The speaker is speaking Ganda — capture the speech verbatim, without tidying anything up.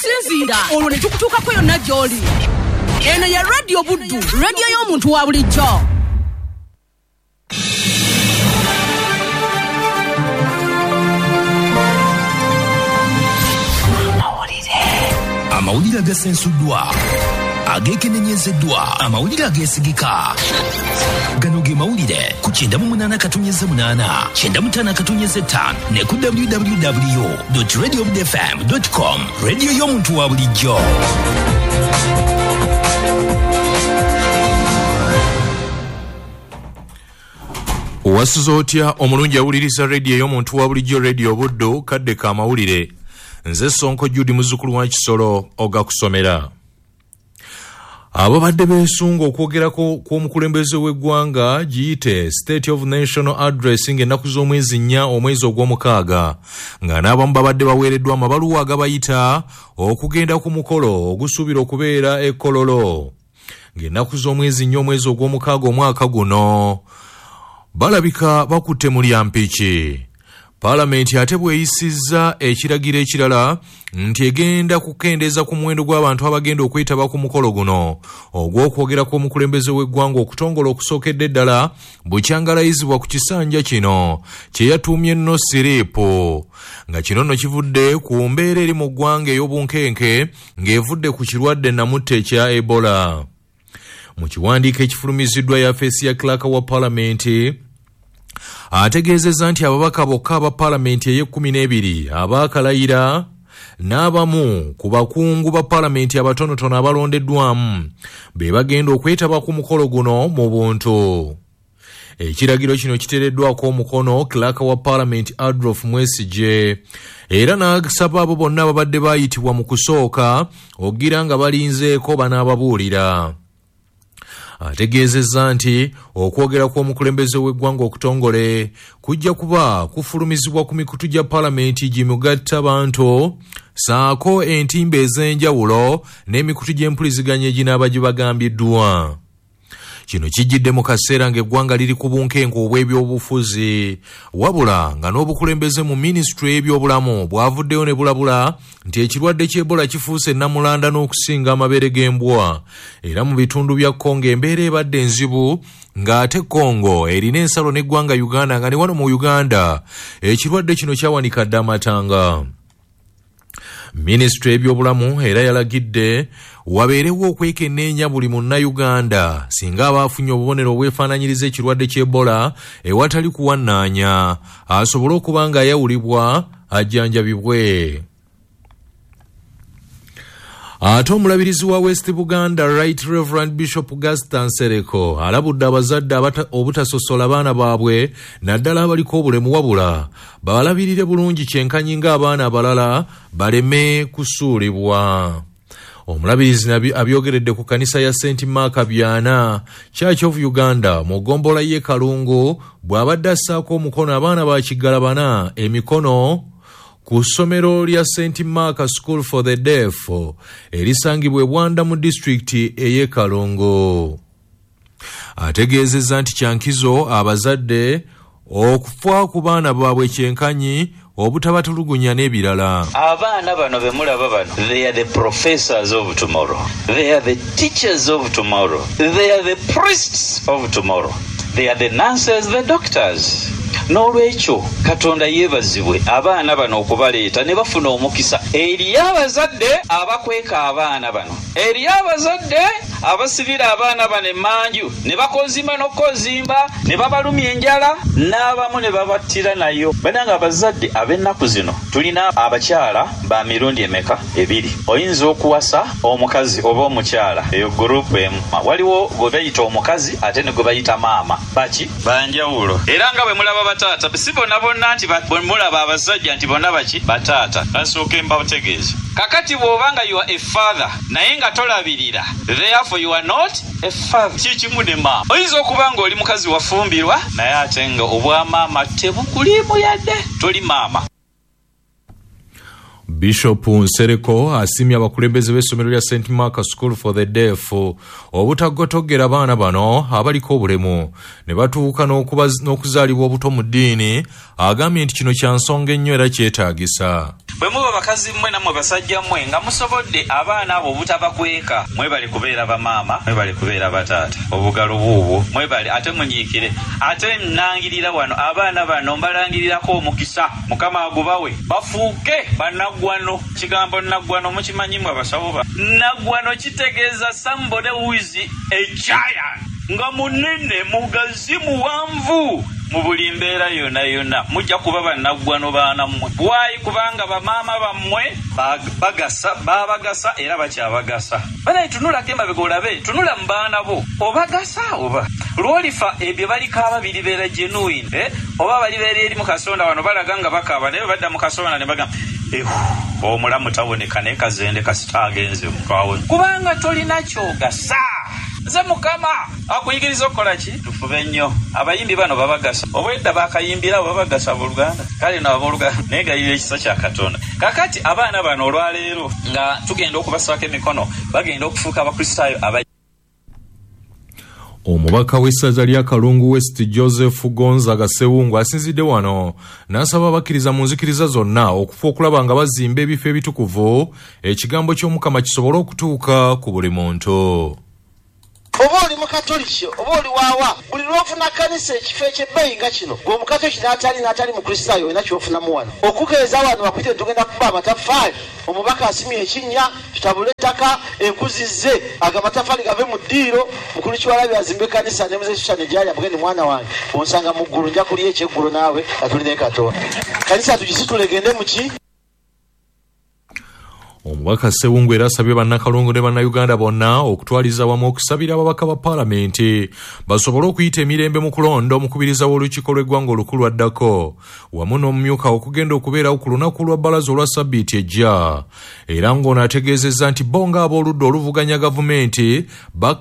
n'okusinziira olwo ne tukutuukako yonna gy'oli. Eno ye Radio Buddu, radio y'omuntu wa bulijjo. Amawulire agasensuddwa, ageekenenyezeddwa, amawulire ageesigika. Gano ge mawulire ku kyenda mu munaana katonnyeze munaana, kyenda mu ttaano katonnyeze ttaano ne ku w w w dot radio buddu f m dot com, radio y'omuntu wa bulijjo. Owasuza otya omulungi awuliriza radio y'omuntu wa bulijjo Radio Buddu, kadde ka mawulire. Nze Sonko Judy muzzukulu wa Kisolo ogakusomera. Ababadde beesunga okwogerako kw'omukulembeze w'eggwanga giyite State of National Address ng'ennaku z'omwezi nnya omwezi ogw'omukaaga, nga n'abamu babadde baweereddwa amabaluwa agabayita okugenda ku mukolo ogusuubira okubeera e Kololo. Ng'ennaku z'omwezi nnya omwezi ogw'omukaaga omwaka guno balabika bakutte mu lyampiki. Parliament ate bweyisizza ekiragiro ekirala nti egenda kukendeeza ku muwendo gw'abantu abagenda okwetaba ku mukolo guno ogw'okwogerako omukulembeze w'eggwanga okutongola okusookedde ddala bukyangalayizibwa ku kisanja kino kye yatuumye nno siriipu, nga kino nno kivudde ku mbeera eri mu ggwanga ey'obunkenke ng'evudde ku kirwadde namutta ekya Ebola. Mu kiwandiiko ekifulumiziddwa yafeesi ya Clerk wa Parliament ategeezezza nti ababaka bokka aba Parliament ey'ekkumi n'ebiri abaakalayira n'abamu ku bakungu ba Parliament abatonotono abalondeddwamu be bagenda okwetaba ku mukolo guno mu buntu. Ekiragiro kino kiteereddwako omukono Clerk wa Parliament Adolf Mwesigye, era n'asaba abo bonna ababadde baayitibwa mu kusooka okugira nga balinzeeko banaababuulira. Ategeezezza nti okwogera kw'omukulembeze w'eggwanga okutongole kujja kuba kufulumizibwa ku mikutu gya Parliament gimugatta bantu saako entimba ez'enjawulo n'emikutu gy'empuliziganya eginaaba gibagambiddwa. Kino kijjidde mu kaseera ng'eggwanga liri ku bunkenke obw'ebyobufuzi, wabula nga n'obukulembeze mu minisitule y'ebyobulamu bwavuddeyo ne bulabula nti ekirwadde ky'Ebola kifuuse nnamulanda n'okusinga amabeere g'embwa, era mu bitundu bya Kongo embeera ebadde enzibu, ng'ate Kongo erina ensalo n'eggwanga Uganda, nga ne wano mu Uganda ekirwadde kino kyawanika dda amatanga. Minisitule y'ebyobulamu era yalagidde wabeerewo okwekenneenya buli munnayuganda singa abaafunye obubonero obwefaananyiriza ekirwadde ky'Ebola ewatali kuwannaanya asobole okuba nga ayawulibwa ajjanjabibwe. Ate omulabirizi wa West Buganda Right Reverend Bishop Gaston Sereko alabudde abazadde obutasosola abaana baabwe naddala abaliko obulemu, wabula babalabirire bulungi kyenkanyi ng'abaana abalala baleme kusuulibwa. Omulabirizi abyogeredde ku kanisa ya Saint Mark Byana Church of Uganda mu ggombolola y'e Kalungu bw'abadde assaako omukono abaana ba Kigalabana emikono ku ssomero lya Saint Mark School for the Deaf erisangibwa e Bwanda mu disitulikiti ey'e Kalungu. Ategeezezza nti kyankizo abazadde okufa ku baana baabwe kyenkanyi obutabatulugunya n'ebirala. Abaana bano be mulaba bano, they are the professors of tomorrow, they are the teachers of tomorrow, they are the priests of tomorrow, they are the nurses, the doctors. N'olwekyo Katonda yeebazibwe abaana bano okubaleeta ne bafuna omukisa eri abazadde abakweka abaana bano, eri abazadde abasibira abaana bano emanju ne bakozimba n'okozimba ne babalumya enjala n'abamu ne babattira nayo. Bananga abazadde ab'ennaku zino tulina abakyala ba mirundi emeka? Ebiri. Oyinza okuwasa omukazi oba omukyala, eyo gurupu emu. Waliwo gwe bayita omukazi ate ne gwe bayita maama. Baki banjawulo. Era nga bwe mulaba bataata si bonna bonna nti mulaba abasajja nti bonna baki bataata. Kasooke mbategeeze kakati bw'obanga you are a father naye nga tolabirira, therefore you are not a father. Kikimu ne maama. Oyinza okuba nga oli mukazi wafumbirwa naye ate nga obwamaama tebukulimu yadde, toli maama. Bishop Nsereko asimya abakulembeze b'essomero lya Saint Mark School for the Deaf obutagotogera abaana bano abaliko obulemu ne batuuka n'okuzaalibwa obuto mu ddiini. Agambye nti kino kya nsonga ennyo era kyetaagisa. Bwe muba bakazi mmwe nammwe basajja mmwe nga musobodde abaana abo obutabakweka, mwebale kubeera bamaama, mwebale kubeera bataata, obugalo buubwo mwebale ate munyiikire. Ate nnangirira wano abaana bano mbalangirirako omukisa Mukama agubawe bafuuke bannaggwano. Kigambo nnaggwano mukimanyimu abasawo ba nnaggwano kitegeeza somebody who is a giant, nga munene mugazi muwanvu mu buli mbeera yonna yonna. Mujja kuba bannaggwano baana mmwe. Bwayi kubanga bamaama bammwe bagasa babagasa era bakyabagasa. Banaye tunulako emabega olabe, tunula mu baana bo obagasa oba lwolifa ebyo balikaaba biribeera genuine, eh? Oba balibeera eri mu kasonda wano balaga nga bakaaba naye badda mu kasonda ne bagamba omulamu taboneka naye kazende kasita agenze mutwawe kubanga tolina kyogasa. Nze Mukama akuyigiriza okukola ki? Tufube nnyo. Abayimbi bano babagasa. Obwedda bakayimbira babagasa Buluganda. Kale na Buluganda negayira ekisa kya Katonda. Kakati abaana bano olwaleero nga tugenda okubasaako emikono bagenda okufuuka abakristaayo aba Omubaka w'essaza lya Kalungu West Joseph Gonzaga Sewungu asinzidde wano n'asaba abakkiriza mu nzikiriza zonna okufa okulaba nga bazimba ebifo ebitukuvu ekigambo ky'Omukama kisobole okutuuka ku buli muntu. Oba oli mukatoliki oba oli waawa buli lwofuna kanisa ekifo ekyebbeeyi nga kino ng'omukatoliki n'atali n'atali mukristaayo olina kyofunamu wano. Okukeeza wano wakwite tugenda kuba amataffaali, omubaka asimye ekinnya tutabule ettaka enkuzizze aga amataffaali gave mu ddiiro. Mukulu Kiwalabi azimbe kanisa ne muze Susana gyali amugende mwana wange onsanga mu ggulu nja kulya ekyeggulo naawe atulina Katonda. Kanisa tugisitule gende mu ki? Omubaka Sewungu era asabye bannakalungu ne bannayuganda bonna okutwaliza wamu okusabira ababaka ba paalamenti basobole okuyita emirembe mu kulonda omukubiriza w'olukiiko lw'eggwanga olukulu addako wamu n'omumyuka okugenda okubeerawo ku lunaku lwa bbalaza olwa sabbiiti ejja. Era ng'ono ategeezezza nti bo ng'ab'oludda oluvuganya gavumenti